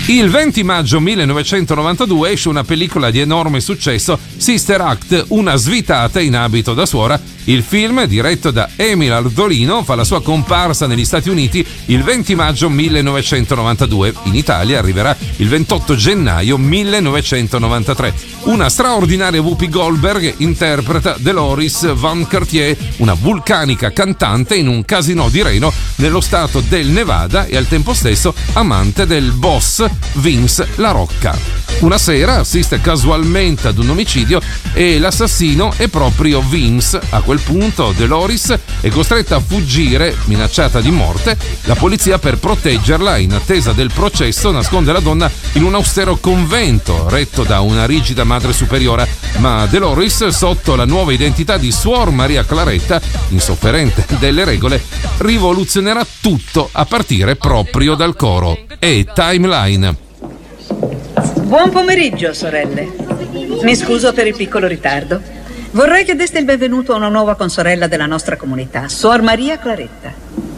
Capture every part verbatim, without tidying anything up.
Il venti maggio millenovecentonovantadue esce una pellicola di enorme successo, Sister Act, una svitata in abito da suora. Il film, diretto da Emil Ardolino, fa la sua comparsa negli Stati Uniti il venti maggio millenovecentonovantadue. In Italia arriverà il ventotto gennaio millenovecentonovantatré. Una straordinaria Whoopi Goldberg interpreta Dolores Van Cartier, una vulcanica cantante in un casinò di Reno nello stato del Nevada e al tempo stesso amante del boss Vince La Rocca. Una sera assiste casualmente ad un omicidio e l'assassino è proprio Vince. A quel punto Dolores è costretta a fuggire, minacciata di morte. La polizia, per proteggerla in attesa del processo, nasconde la donna in un austero convento retto da una rigida madre superiora, ma Dolores, sotto la nuova identità di Suor Maria Claretta, insofferente delle regole, rivoluzionerà tutto a partire proprio dal coro. E Timeline. Buon pomeriggio, sorelle. Mi scuso per il piccolo ritardo. Vorrei che deste il benvenuto a una nuova consorella della nostra comunità, Suor Maria Claretta.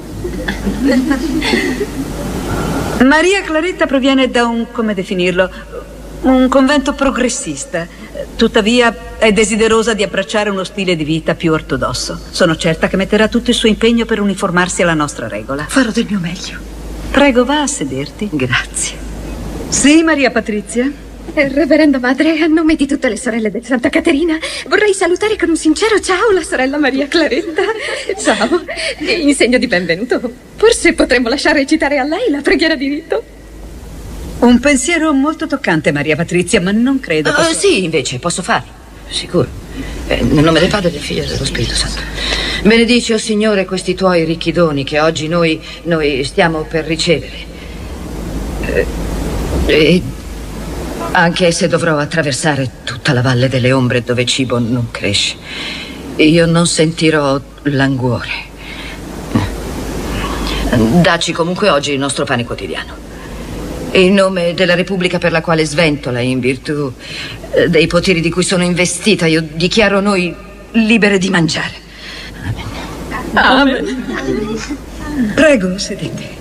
Maria Claretta proviene da un, come definirlo, un convento progressista. Tuttavia è desiderosa di abbracciare uno stile di vita più ortodosso. Sono certa che metterà tutto il suo impegno per uniformarsi alla nostra regola. Farò del mio meglio. Prego, va a sederti. Grazie. Sì, Maria Patrizia? Eh, Reverenda Madre, a nome di tutte le sorelle di Santa Caterina, vorrei salutare con un sincero ciao la sorella Maria Claretta. Ciao, in segno di benvenuto. Forse potremmo lasciare recitare a lei la preghiera di rito. Un pensiero molto toccante, Maria Patrizia, ma non credo posso... uh, Sì, invece, posso farlo, sicuro. eh, Nel nome del Padre, del Figlio e dello Spirito Santo. Benedici, o Signore, questi tuoi ricchi doni che oggi noi, noi stiamo per ricevere. eh, E anche se dovrò attraversare tutta la valle delle ombre dove cibo non cresce, io non sentirò languore. Dacci comunque oggi il nostro pane quotidiano. In nome della Repubblica per la quale sventola, in virtù dei poteri di cui sono investita, io dichiaro noi libere di mangiare. Amen. Amen. Prego, sedete.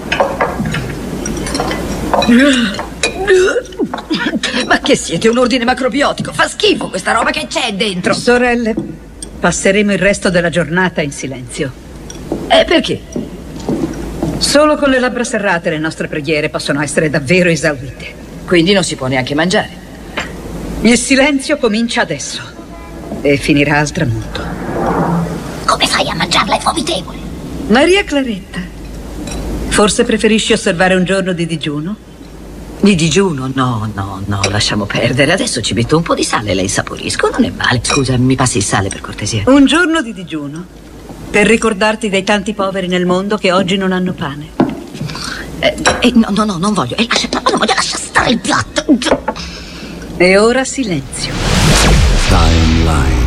Ma che siete, un ordine macrobiotico? Fa schifo questa roba che c'è dentro. Sorelle, passeremo il resto della giornata in silenzio. E perché? Solo con le labbra serrate le nostre preghiere possono essere davvero esaurite. Quindi non si può neanche mangiare. Il silenzio comincia adesso e finirà al tramonto. Come fai a mangiarla? È vomitevole. Maria Claretta, forse preferisci osservare un giorno di digiuno? Di digiuno? No, no, no, lasciamo perdere. Adesso ci metto un po' di sale e la insaporisco, non è male. Scusa, mi passi il sale per cortesia? Un giorno di digiuno, per ricordarti dei tanti poveri nel mondo che oggi non hanno pane. Eh, eh, no, no, no, non voglio. Eh, lascia, no, non voglio, lascia stare il piatto. E ora silenzio. Timeline.